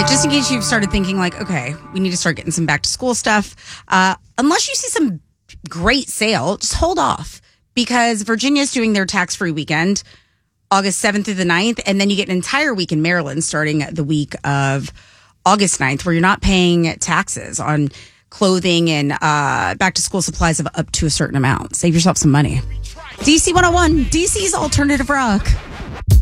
just in case you've started thinking like, okay, we need to start getting some back to school stuff. Unless you see some great sale, just hold off because Virginia's doing their tax-free weekend, August 7th through the 9th. And then you get an entire week in Maryland starting the week of August 9th, where you're not paying taxes on clothing and back to school supplies of up to a certain amount. Save yourself some money. DC 101, DC's Alternative Rock.